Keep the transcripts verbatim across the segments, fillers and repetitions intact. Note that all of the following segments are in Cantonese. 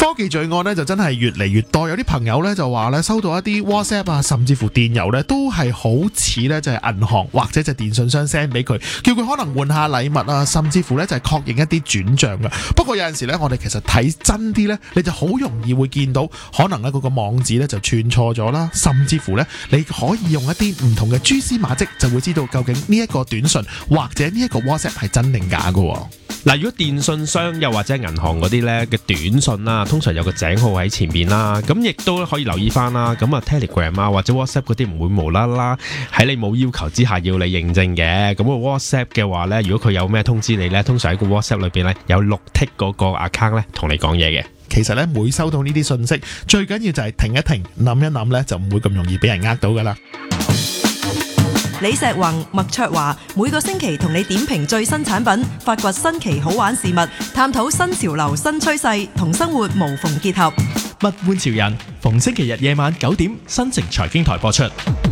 科技罪案咧就真係越嚟越多，有啲朋友咧就話咧收到一啲 WhatsApp 啊，甚至乎電郵咧都係好似咧就係銀行或者就電信商 send 俾佢，叫佢可能換下禮物啊，甚至乎咧就係確認一啲轉賬噶。不過有陣時咧，我哋其實睇真啲咧，你就好容易會見到可能咧嗰個網址咧就串錯咗啦，甚至乎咧你可以用一啲唔同嘅蛛絲馬跡，就會知道究竟呢一個短信或者呢一個 WhatsApp 係真定假噶。 嗱，如果電信商又或者銀行嗰啲咧嘅短信啦，通常有個井號喺前邊啦，咁亦都可以留意翻啦。咁啊 Telegram 啊或者 WhatsApp 嗰啲唔會無啦啦喺你冇要求之下要你認證嘅。咁個 WhatsApp 嘅話咧，如果佢有咩通知你咧，通常喺個 WhatsApp 裏邊咧有綠剔嗰個 account 咧同你講嘢嘅。 其實咧每收到呢啲信息，最緊要就係停一停，諗一諗咧，就唔會咁容易俾人呃到噶啦。 李石宏、麥卓華每個星期同你點評最新產品，發掘新奇好玩事物，探討新潮流新趨勢，同生活無縫結合。 物玩潮人，逢星期日夜晚九點，新城財經台播出。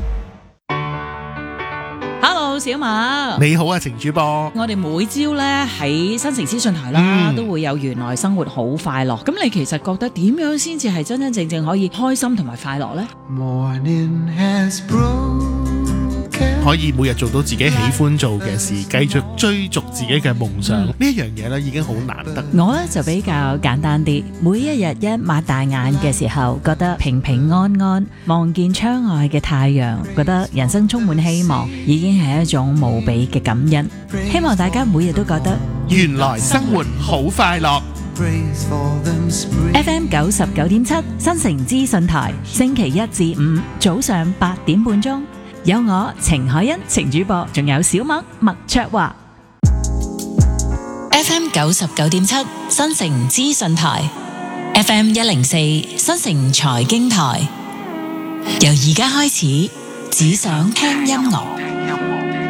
Hello， 小馬， 你好啊，程主播。 我哋每朝咧喺新城資訊台啦，嗯、都會有原來生活好快樂。咁你其實覺得點樣先至係真真正正可以開心同埋快樂呢？ 可以每日做到自己喜歡做嘅事，繼續追逐自己嘅夢想，呢一樣嘢咧已經好難得。 我咧就比較簡單啲，每一日一擘大眼嘅時候，覺得平平安安，望見窗外嘅太陽，覺得人生充滿希望，已經係一種無比嘅感恩。希望大家每日都覺得原來生活好快樂。 F M 九十九點七新城資訊台，星期一至五早上八點半鐘。有我程海欣程主播，仲有小麥麥卓華。 F M 九十九點七新城資訊台 ，F M 一零四新城財經台。由而家開始，只想聽音樂。